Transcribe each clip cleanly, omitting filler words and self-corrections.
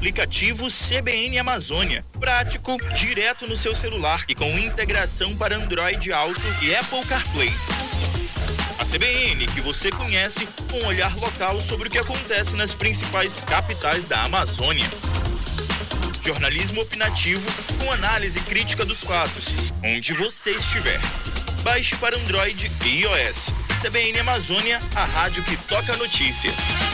aplicativo CBN Amazônia. Prático, direto no seu celular e com integração para Android Auto e Apple CarPlay. A CBN, que você conhece, com um olhar local sobre o que acontece nas principais capitais da Amazônia. Jornalismo opinativo com análise crítica dos fatos, onde você estiver. Baixe para Android e iOS. CBN Amazônia, a rádio que toca a notícia.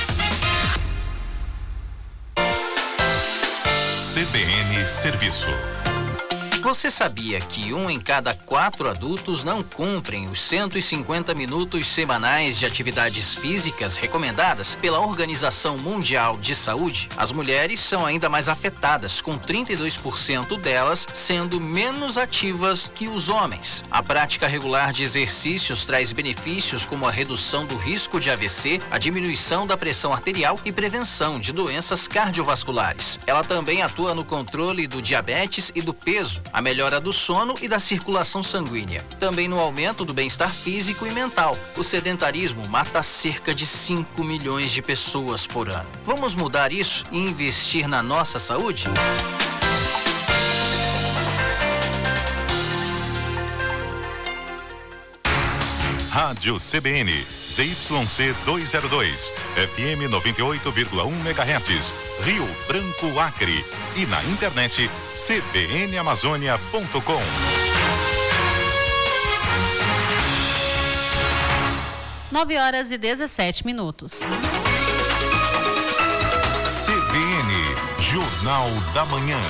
CBN Serviço. Você sabia que 1 em cada 4 adultos não cumprem os 150 minutos semanais de atividades físicas recomendadas pela Organização Mundial de Saúde? As mulheres são ainda mais afetadas, com 32% delas sendo menos ativas que os homens. A prática regular de exercícios traz benefícios como a redução do risco de AVC, a diminuição da pressão arterial e prevenção de doenças cardiovasculares. Ela também atua no controle do diabetes e do peso, a melhora do sono e da circulação sanguínea. Também no aumento do bem-estar físico e mental. O sedentarismo mata cerca de 5 milhões de pessoas por ano. Vamos mudar isso e investir na nossa saúde? Rádio CBN, ZYC 202, FM 98,1 MHz, Rio Branco, Acre. E na internet, cbnamazônia.com. Nove horas e 17 minutos. CBN, Jornal da Manhã.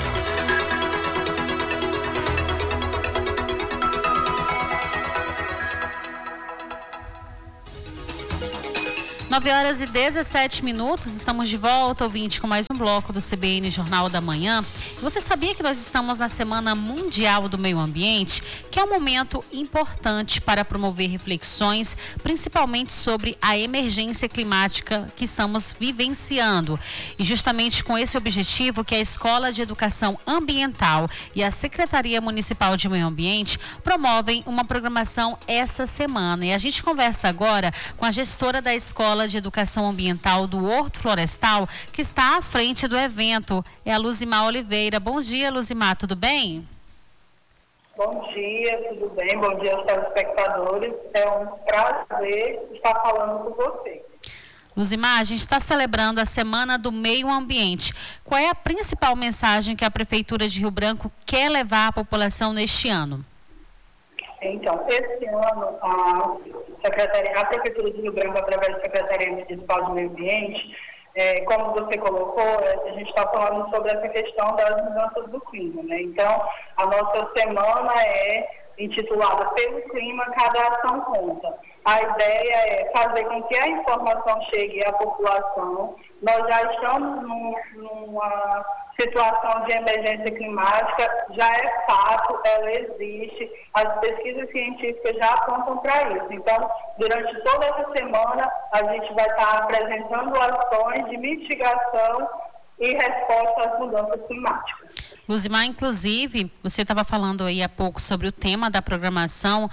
9 horas e 17 minutos, estamos de volta, ouvinte, com mais um bloco do CBN Jornal da Manhã. Você sabia que nós estamos na Semana Mundial do Meio Ambiente, que é um momento importante para promover reflexões, principalmente sobre a emergência climática que estamos vivenciando. E justamente com esse objetivo que a Escola de Educação Ambiental e a Secretaria Municipal de Meio Ambiente promovem uma programação essa semana. E a gente conversa agora com a gestora da Escola de Educação Ambiental do Horto Florestal, que está à frente do evento. É a Luzimar Oliveira. Bom dia, Luzimar, tudo bem? Bom dia, tudo bem? Bom dia aos telespectadores. É um prazer estar falando com você. Luzimar, a gente está celebrando a Semana do Meio Ambiente. Qual é a principal mensagem que a Prefeitura de Rio Branco quer levar à população neste ano? Então, esse ano, a Prefeitura de Rio Branco, através da Secretaria Municipal de Meio Ambiente, como você colocou, a gente está falando sobre essa questão das mudanças do clima, né? Então, a nossa semana é intitulada Pelo Clima, Cada Ação Conta. A ideia é fazer com que a informação chegue à população. Nós já estamos numa situação de emergência climática, já é fato, ela existe, as pesquisas científicas já apontam para isso. Então, durante toda essa semana, a gente vai estar apresentando ações de mitigação e resposta às mudanças climáticas. Luzimar, inclusive, você estava falando aí há pouco sobre o tema da programação.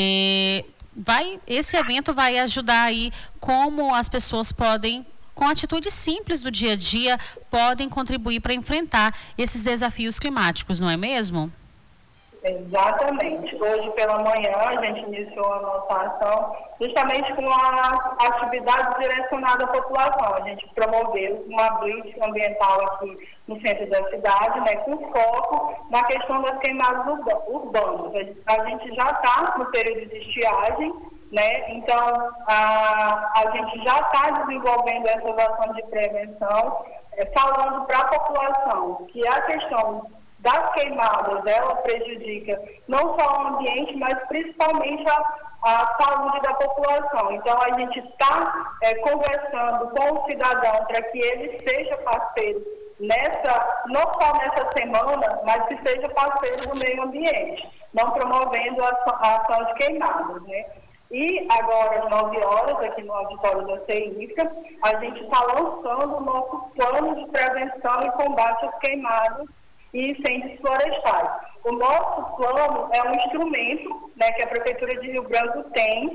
Esse evento vai ajudar aí como as pessoas podem, com atitudes simples do dia a dia, podem contribuir para enfrentar esses desafios climáticos, não é mesmo? Exatamente. Hoje pela manhã a gente iniciou a nossa ação justamente com a atividade direcionada à população. A gente promoveu uma blitz ambiental aqui no centro da cidade, né, com foco na questão das queimadas urbanas. A gente já está no período de estiagem, né? Então a gente já está desenvolvendo essas ações de prevenção, falando para a população que a questão das queimadas, ela prejudica não só o ambiente, mas principalmente a saúde da população. Então, a gente está conversando com o cidadão para que ele seja parceiro não só nessa semana, mas que seja parceiro do meio ambiente, não promovendo a ação de queimadas, né? E agora, às 9 horas, aqui no auditório da CEIFA, a gente está lançando o nosso plano de prevenção e combate às queimadas e incêndios florestais. O nosso plano é um instrumento, né, que a Prefeitura de Rio Branco tem,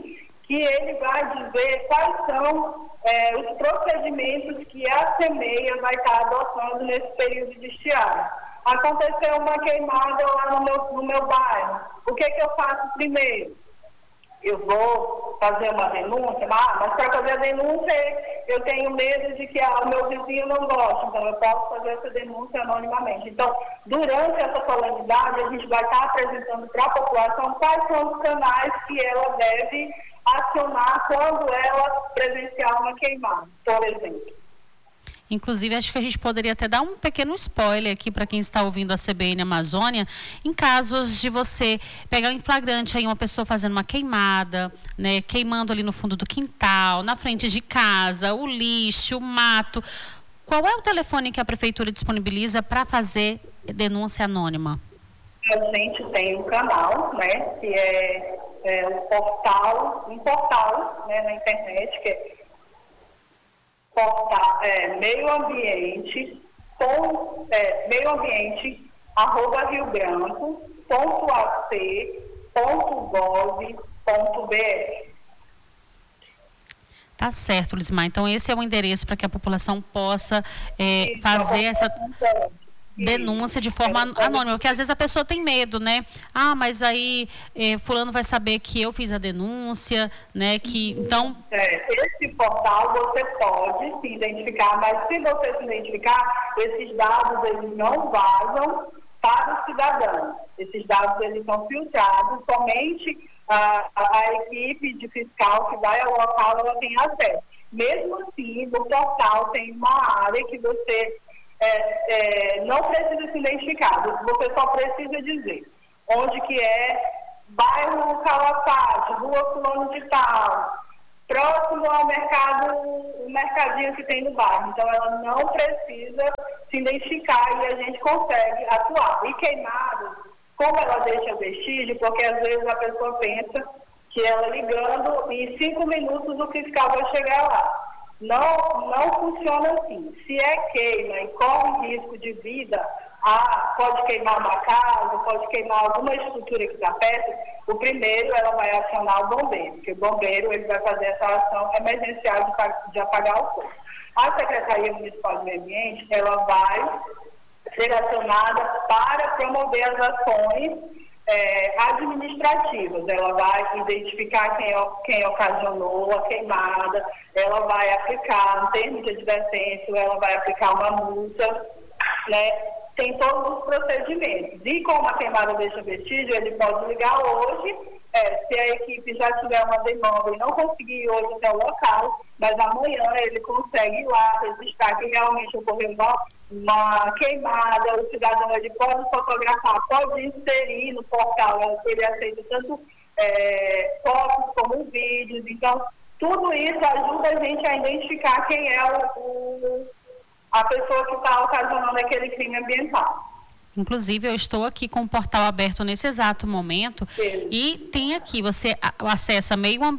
que ele vai dizer quais são os procedimentos que a SEMEIA vai estar adotando nesse período de estiagem. Aconteceu uma queimada lá no meu bairro. O que eu faço primeiro? Eu vou fazer uma denúncia, mas para fazer a denúncia eu tenho medo de que o meu vizinho não goste, então eu posso fazer essa denúncia anonimamente. Então, durante essa calamidade, a gente vai estar apresentando para a população quais são os canais que ela deve acionar quando ela presenciar uma queimada, por exemplo. Inclusive, acho que a gente poderia até dar um pequeno spoiler aqui para quem está ouvindo a CBN Amazônia, em casos de você pegar em flagrante aí uma pessoa fazendo uma queimada, né, queimando ali no fundo do quintal, na frente de casa, o lixo, o mato. Qual é o telefone que a prefeitura disponibiliza para fazer denúncia anônima? A gente tem um canal, né, que é um portal, né, na internet, que é meioambiente.riobranco.ac.gov.br. Tá certo, Luzimar. Então, esse é o endereço para que a população possa fazer essa denúncia de forma anônima, porque às vezes a pessoa tem medo, né? Mas aí fulano vai saber que eu fiz a denúncia, né? Então... esse portal você pode se identificar, mas se você se identificar, esses dados eles não vazam para o cidadão. Esses dados eles são filtrados, somente a equipe de fiscal que vai ao local, ela tem acesso. Mesmo assim, no portal tem uma área que você não precisa se identificar, você só precisa dizer onde que é, bairro Calafate, rua fulano de tal, próximo ao mercado, o mercadinho que tem no bairro. Então ela não precisa se identificar e a gente consegue atuar. E queimadas, como ela deixa vestígio, porque às vezes a pessoa pensa que ela ligando, em 5 minutos o fiscal vai chegar lá. Não funciona assim. Se é queima e corre risco de vida, pode queimar uma casa, pode queimar alguma estrutura que está perto, o primeiro ela vai acionar o bombeiro, porque o bombeiro ele vai fazer essa ação emergencial de apagar o fogo. A Secretaria Municipal do Meio Ambiente, ela vai ser acionada para promover as ações administrativas. Ela vai identificar quem ocasionou a queimada, ela vai aplicar um termo de advertência, ela vai aplicar uma multa, né? Tem todos os procedimentos. E como a queimada deixa vestígio, ele pode ligar hoje, se a equipe já tiver uma demanda e não conseguir ir hoje até o local, mas amanhã ele consegue ir lá registrar que realmente ocorreu uma queimada, o cidadão ele pode fotografar, pode inserir no portal, ele aceita tanto fotos como vídeos. Então, tudo isso ajuda a gente a identificar quem é a pessoa que está ocasionando aquele crime ambiental. Inclusive, eu estou aqui com o portal aberto nesse exato momento. Sim. E tem aqui, você acessa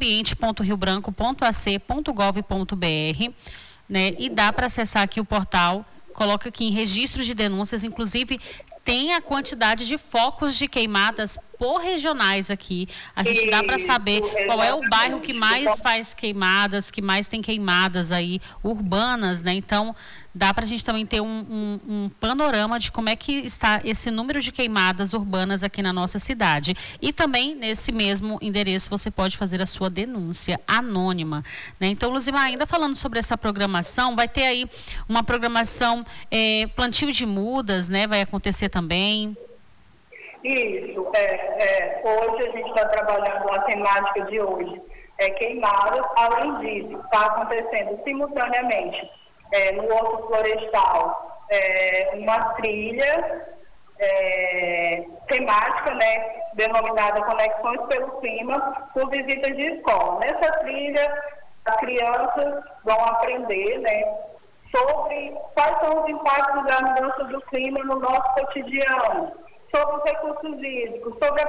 meioambiente.riobranco.ac.gov.br, né? E dá para acessar aqui o portal, coloca aqui em registros de denúncias, inclusive tem a quantidade de focos de queimadas por regionais aqui. A gente dá para saber qual é o bairro que mais faz queimadas, que mais tem queimadas aí urbanas, né? Então, dá para a gente também ter um panorama de como é que está esse número de queimadas urbanas aqui na nossa cidade. E também, nesse mesmo endereço, você pode fazer a sua denúncia anônima, né? Então, Luzimar, ainda falando sobre essa programação, vai ter aí uma programação, plantio de mudas, né? Vai acontecer também. Isso. Hoje a gente está trabalhando a temática de hoje, queimadas. Além disso, está acontecendo simultaneamente no Horto Florestal, uma trilha temática, né, denominada Conexões pelo Clima, com visitas de escola. Nessa trilha, as crianças vão aprender, né, sobre quais são os impactos da mudança do clima no nosso cotidiano, sobre os recursos hídricos, sobre a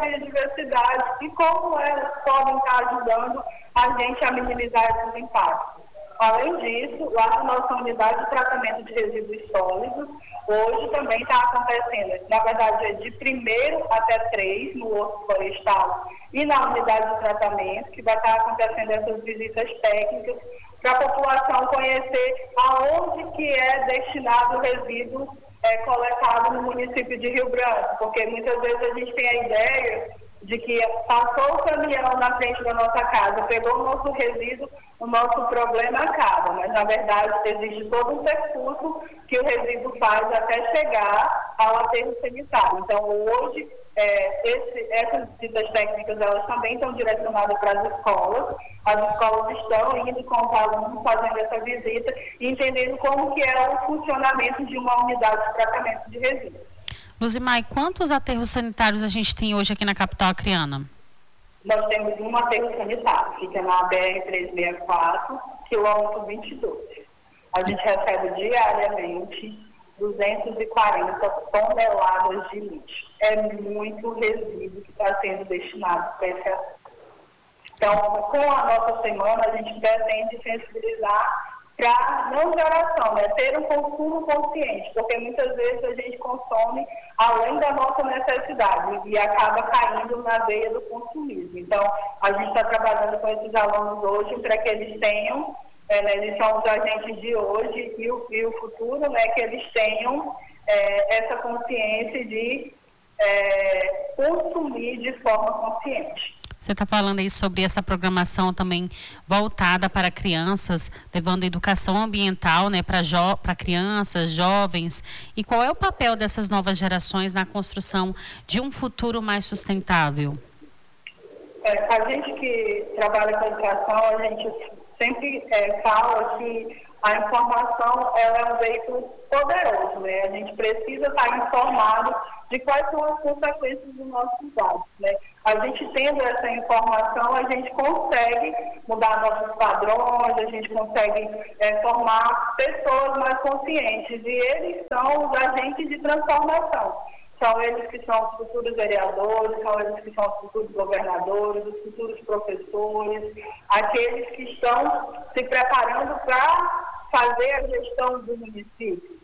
biodiversidade e como elas podem estar ajudando a gente a minimizar esses impactos. Além disso, lá na nossa unidade de tratamento de resíduos sólidos, hoje também está acontecendo, na verdade é de 1º até 3 no Horto Florestal e na unidade de tratamento, que vai estar acontecendo essas visitas técnicas para a população conhecer aonde que é destinado o resíduo coletado no município de Rio Branco, porque muitas vezes a gente tem a ideia de que passou o caminhão na frente da nossa casa, pegou o nosso resíduo, o nosso problema acaba, mas na verdade existe todo um percurso que o resíduo faz até chegar ao aterro sanitário. Então hoje essas visitas técnicas elas também estão direcionadas para as escolas estão indo com os alunos fazendo essa visita e entendendo como que é o funcionamento de uma unidade de tratamento de resíduos. Luzimar, quantos aterros sanitários a gente tem hoje aqui na capital acreana? Nós temos um aterro sanitário, fica na BR-364, quilômetro 22. A gente recebe diariamente 240 toneladas de lixo. É muito resíduo que está sendo destinado para esse aterro. Então, com a nossa semana, a gente pretende sensibilizar para não geração, ter um consumo consciente, porque muitas vezes a gente consome além da nossa necessidade e acaba caindo na veia do consumismo. Então, a gente está trabalhando com esses alunos hoje para que eles tenham, eles são os agentes de hoje e o futuro, que eles tenham essa consciência de consumir de forma consciente. Você está falando aí sobre essa programação também voltada para crianças, levando educação ambiental, para crianças, jovens. E qual é o papel dessas novas gerações na construção de um futuro mais sustentável? A gente que trabalha com educação, a gente sempre fala que a informação ela é um veículo poderoso, A gente precisa estar informado de quais são as consequências dos nossos atos, A gente tendo essa informação, a gente consegue mudar nossos padrões, a gente consegue formar pessoas mais conscientes e eles são os agentes de transformação. São eles que são os futuros vereadores, são eles que são os futuros governadores, os futuros professores, aqueles que estão se preparando para fazer a gestão do município.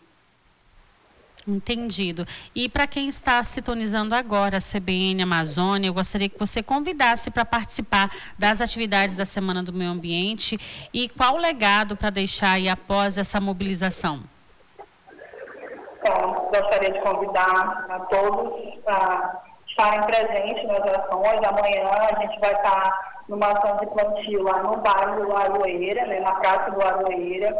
Entendido. E para quem está sintonizando agora a CBN Amazônia, eu gostaria que você convidasse para participar das atividades da Semana do Meio Ambiente e qual o legado para deixar aí após essa mobilização? Então, gostaria de convidar a todos a estarem presentes nas ações. Amanhã a gente vai estar numa ação de plantio lá no bairro do Aroeira, na Praça do Aroeira.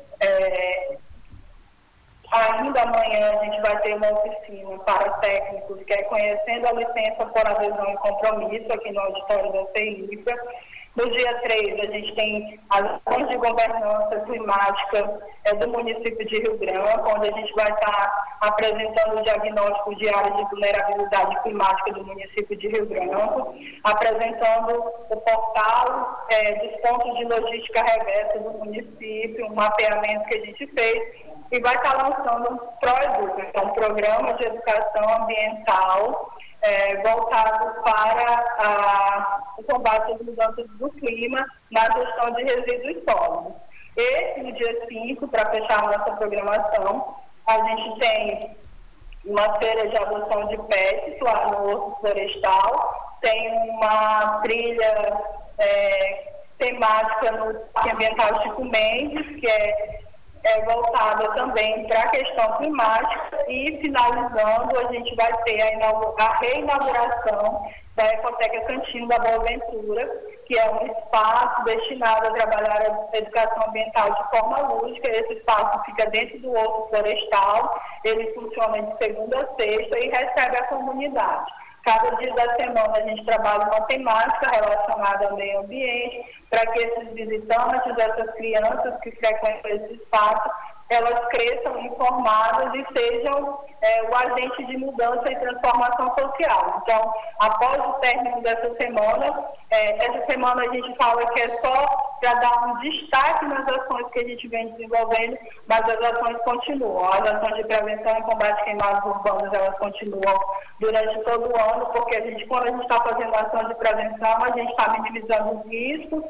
Ainda amanhã a gente vai ter uma oficina para técnicos, que é conhecendo a licença por adesão e compromisso aqui no auditório da CEIFRA. No dia 3, a gente tem as ações de governança climática do município de Rio Branco, onde a gente vai estar apresentando o diagnóstico de áreas de vulnerabilidade climática do município de Rio Branco, apresentando o portal dos pontos de logística reversa do município, um mapeamento que a gente fez, e vai estar lançando um ProEduca, que é um programa de educação ambiental voltado para o combate às mudanças do clima na gestão de resíduos sólidos. E no dia 5, para fechar a nossa programação, a gente tem uma feira de adoção de pets lá no Horto Florestal, tem uma trilha temática no Parque Ambiental Chico Mendes, que é voltada também para a questão climática, e finalizando a gente vai ter a reinauguração da Ecoteca Cantinho da Boa Ventura, que é um espaço destinado a trabalhar a educação ambiental de forma lúdica. Esse espaço fica dentro do Horto Florestal, ele funciona de segunda a sexta e recebe a comunidade. Cada dia da semana a gente trabalha uma temática relacionada ao meio ambiente, para que esses visitantes, essas crianças que frequentam esse espaço, elas cresçam informadas e sejam o agente de mudança e transformação social. Então, após o término dessa semana, essa semana a gente fala que é só para dar um destaque nas ações que a gente vem desenvolvendo, mas as ações continuam. As ações de prevenção e combate a queimadas urbanas, elas continuam durante todo o ano, porque quando a gente está fazendo ação de prevenção, a gente está minimizando os riscos,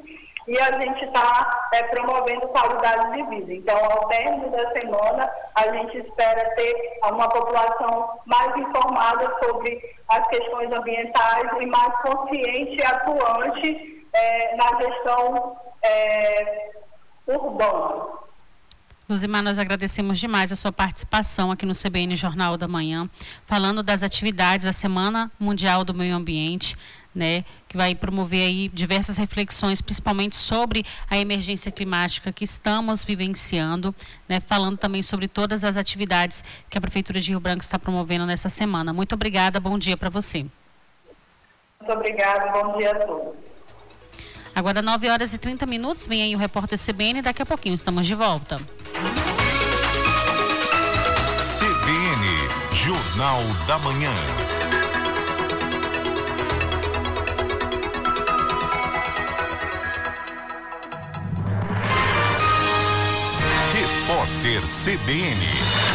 e a gente está promovendo qualidade de vida. Então, ao término da semana, a gente espera ter uma população mais informada sobre as questões ambientais e mais consciente e atuante na gestão urbana. Luzimar, nós agradecemos demais a sua participação aqui no CBN Jornal da Manhã, falando das atividades da Semana Mundial do Meio Ambiente, né, que vai promover aí diversas reflexões, principalmente sobre a emergência climática que estamos vivenciando, né, falando também sobre todas as atividades que a Prefeitura de Rio Branco está promovendo nessa semana. Muito obrigada, bom dia para você. Muito obrigada, bom dia a todos. Agora 9h30, vem aí o repórter CBN, daqui a pouquinho estamos de volta. CBN, Jornal da Manhã. Repórter CBN.